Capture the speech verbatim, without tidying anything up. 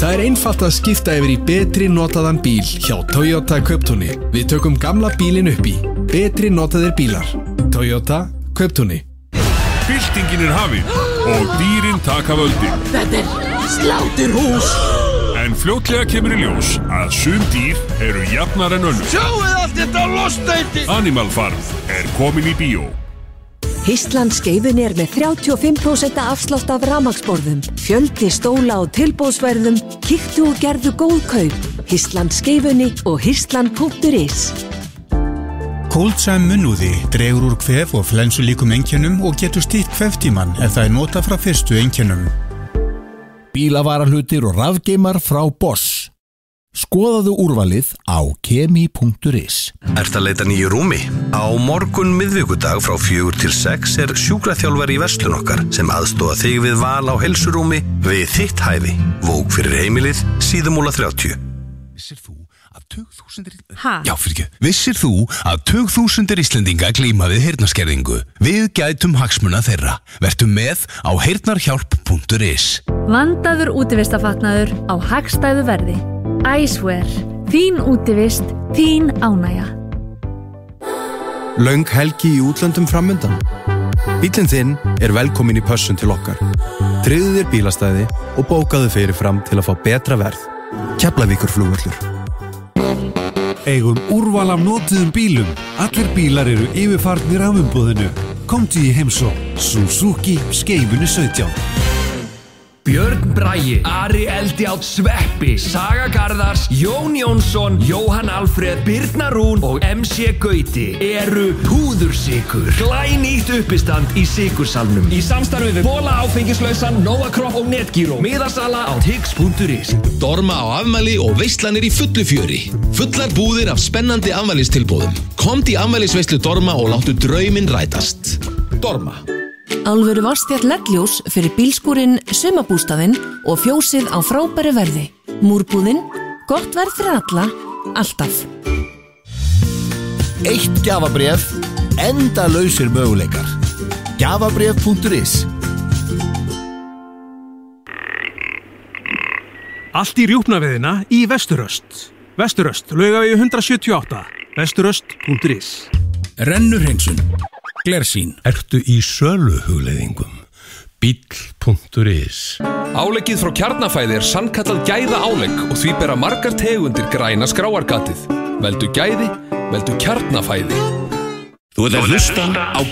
Það er einfalt að skipta yfir í betri notaðan bíl hjá Toyota Kauptúni. Við tökum gamla bílinn upp í. Betri notaðir bílar. Toyota Kauptúni. Byltingin er hafin og dýrin taka völdin. Þetta er sláturhús. En fljótlega kemur í ljós að sum dýr eru jafnar en önnur. Sjáuð allt þetta lostæti. Animal Farm er komin í bíó. Histland Skeifunni er með þrjátíu og fimm prósent afslátt af rafmagnsborðum, fjöldi stóla og tilboðsverðum, kíktu og gerðu góð kaup. Histland Skeifunni og histland punktur is. Kóldsæm munnúði dregur úr kvef og flensulíkum einkennum og getur stýrt kveftíman ef það er notað frá fyrstu einkennum. Bílavarahlutir og rafgeimar frá Bosch. Skoðaðu úrvalið á kemi punktur is. Ertu að leita nýju rúmi? Á morgun miðvikudag frá fjögur til sex er sjúkraþjálfari í verslun okkar sem aðstoða þig við val á heilsurúmi við þitt hæfi. Vóg fyrir heimilið, Síðumúla þrjátíu. Vissir þú að tugþúsundir Ha? Já, fyrirgefðu. Vissir þú að tugþúsundir Íslendinga glíma við heyrnarskerðingu? Við gætum hagsmuna þeirra. Vertu með á heyrnarhjálp punktur is. Vandaður útivistarfatnaður á hagstæðu verði. Icewear. Þín útivist, þín ánægja. Löng helgi í útlöndum framundan. Bíllinn þinn er velkomin í pössun til okkar. Tryggðu þér bílastæði og bókaðu fyrir fram til að fá betra verð. Keflavíkurflugvöllur. Eigum úrval af notuðum bílum. Allir bílar eru yfirfarnir af umboðinu. Komdu í heimsókn. Suzuki Skeifunni sautján. Björn Bragi, Ari Eldjárn, Sveppi, Saga Garðars, Jón Jónsson, Jóhann Alfreð, Birna Rún og M C Gauti eru púðursykur. Glænýtt uppistand í sykursalnum. Í samstarfi við Bola áfengislausan, Nova Crop og Netgyro. Miðasala á tix punktur is. Dorma á afmæli og veislanir í fullu fjöri. Fullar búðir af spennandi afmælistilboðum. Komdu í afmælisveislu Dorma og láttu drauminn rætast. Dorma. Alvöru Vatnsfjall L E D-ljós fyrir bílskúrinn, sumarbústaðinn og fjósið á frábæru verði. Múrbúðinn, gott verð fyrir alla, alltaf. Eitt gjafabréf, endalausir möguleikar. gjafabréf punktur is. Allt í rjúpnaveðina í Vesturöst. Vesturöst, Laugavegi hundrað sjötíu og átta. vesturöst punktur is. Rennurhreinsun. Glersýn. Ertu í söluhugleiðingum? Bíll punktur is. Áleggið frá Kjarnafæði er sannkallað gæða álegg og því bera margar tegundir græna skráargatið. Veldu gæði, veldu Kjarnafæði. Þú ert að hlusta á